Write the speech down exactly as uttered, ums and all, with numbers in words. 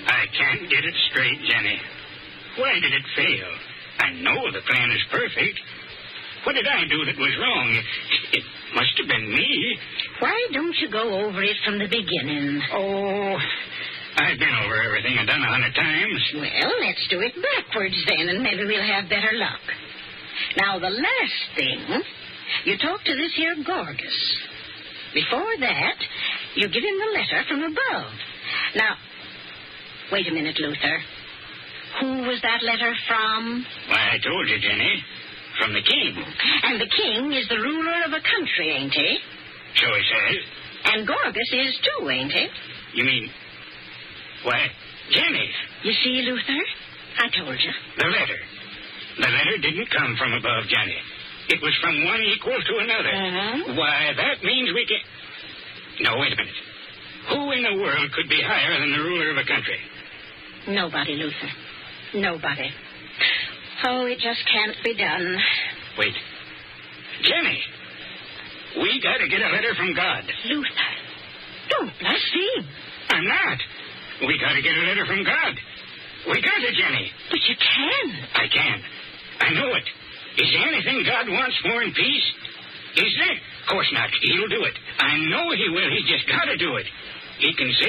I can't get it straight, Jenny. Why did it fail? I know the plan is perfect. What did I do that was wrong? It, it must have been me. Why don't you go over it from the beginning? Oh, I've been over everything I've done a hundred times. Well, let's do it backwards then, and maybe we'll have better luck. Now, the last thing, you talk to this here Gorgas. Before that, you give him the letter from above. Now, wait a minute, Luther. Who was that letter from? Why, I told you, Jenny. From the king. And the king is the ruler of a country, ain't he? So he says. And Gorgas is too, ain't he? You mean... Why, Jenny. You see, Luther? I told you. The letter. The letter didn't come from above, Jenny. It was from one equal to another. Uh-huh. Why, that means we can... No, wait a minute. Who in the world could be higher than the ruler of a country? Nobody, Luther. Nobody. Oh, it just can't be done. Wait. Jenny, we got to get a letter from God. Luther, don't blaspheme. I'm not. We got to get a letter from God. We got it, Jenny. But you can. I can. I know it. Is there anything God wants more than peace? Is there? Of course not. He'll do it. I know he will. He's just got to do it. He can say